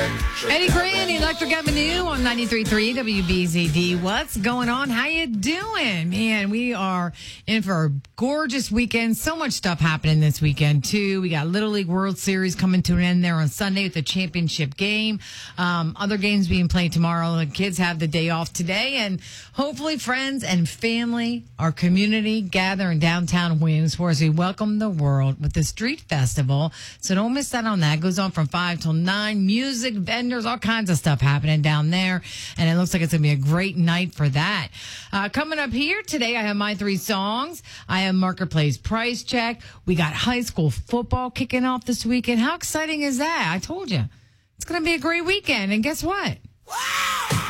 Eddie Grant, Electric Avenue on 93.3 WBZD. What's going on? How you doing? Man, we are in for a gorgeous weekend. So much stuff happening this weekend, too. We got Little League World Series coming to an end there on Sunday with the championship game. Other games being played tomorrow. The kids have the day off today. And hopefully friends and family, our community, gather in downtown Williamsport as we welcome the world with the Street Festival. So don't miss out on that. It goes on from 5 till 9. Music, vendors, all kinds of stuff happening down there. And it looks like it's going to be a great night for that. Coming up here today, I have my 3 songs. I have Marketplace Price Check. We got high school football kicking off this weekend. How exciting is that? I told you. It's going to be a great weekend. And guess what?